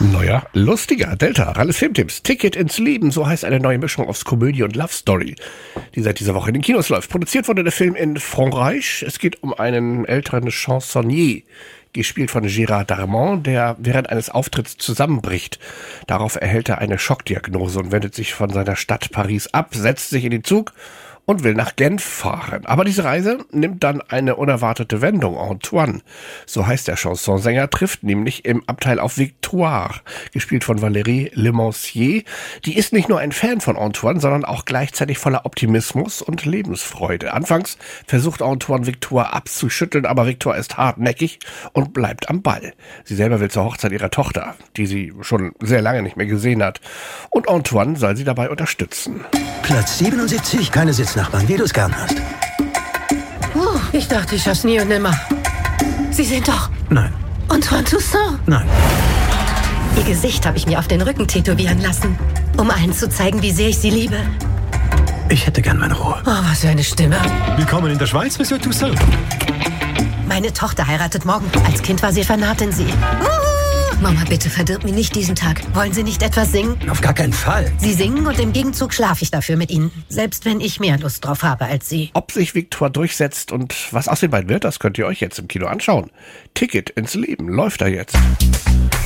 Neuer, lustiger Delta, Ralles Filmtipps. Ticket ins Leben, so heißt eine neue Mischung aus Komödie und Love Story, die seit dieser Woche in den Kinos läuft. Produziert wurde der Film in Frankreich. Es geht um einen älteren Chansonnier, gespielt von Gérard Darmon, der während eines Auftritts zusammenbricht. Darauf erhält er eine Schockdiagnose und wendet sich von seiner Stadt Paris ab, setzt sich in den Zug und will nach Genf fahren. Aber diese Reise nimmt dann eine unerwartete Wendung. Antoine, so heißt der Chansonsänger, trifft nämlich im Abteil auf Victoire, gespielt von Valérie Lemonnier. Die ist nicht nur ein Fan von Antoine, sondern auch gleichzeitig voller Optimismus und Lebensfreude. Anfangs versucht Antoine Victoire abzuschütteln, aber Victoire ist hartnäckig und bleibt am Ball. Sie selber will zur Hochzeit ihrer Tochter, die sie schon sehr lange nicht mehr gesehen hat. Und Antoine soll sie dabei unterstützen. Platz 77, keine Sitznachbarn, wie du es gern hast. Ich dachte, ich schaff's nie und nimmer. Sie sind doch... Nein. Antoine Toussaint? Nein. Ihr Gesicht habe ich mir auf den Rücken tätowieren lassen, um allen zu zeigen, wie sehr ich sie liebe. Ich hätte gern meine Ruhe. Oh, was für eine Stimme. Willkommen in der Schweiz, Monsieur Toussaint. Meine Tochter heiratet morgen. Als Kind war sie vernarrt in sie. Mama, bitte verdirb mir nicht diesen Tag. Wollen Sie nicht etwas singen? Auf gar keinen Fall. Sie singen und im Gegenzug schlafe ich dafür mit Ihnen. Selbst wenn ich mehr Lust drauf habe als Sie. Ob sich Victoire durchsetzt und was aus den beiden wird, das könnt ihr euch jetzt im Kino anschauen. Ticket ins Leben läuft da jetzt.